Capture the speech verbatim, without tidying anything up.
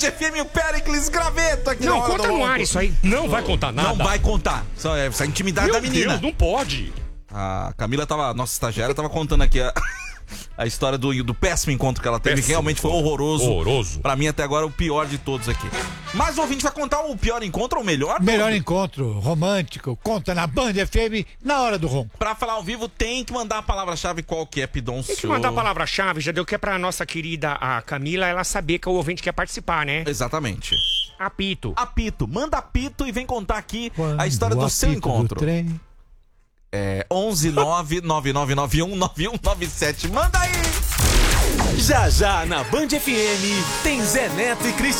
F M, o Péricles Graveto aqui. Não, conta no ar isso aí. Não vai contar nada. Não vai contar. Só é essa intimidade Meu da menina. Deus, não pode. A Camila tava, nossa estagiária, tava contando aqui a, a história do, do péssimo encontro que ela teve, Péssimo que realmente foi horroroso. Horroroso. Pra mim, até agora, o pior de todos aqui. Mas o ouvinte vai contar o pior encontro ou o melhor? Melhor encontro romântico, conta na Band F M, na hora do ronco. Pra falar ao vivo, tem que mandar a palavra-chave qual que é, Pidoncio. Tem que mandar a palavra-chave, já deu que é pra nossa querida a Camila, ela saber que o ouvinte quer participar, né? Exatamente. Apito. Apito. Manda apito e vem contar aqui Quando a história do o seu apito encontro. do trem. É onze nove nove nove nove um nove um nove sete. Manda aí! Já já na Band F M tem Zé Neto e Cristiano.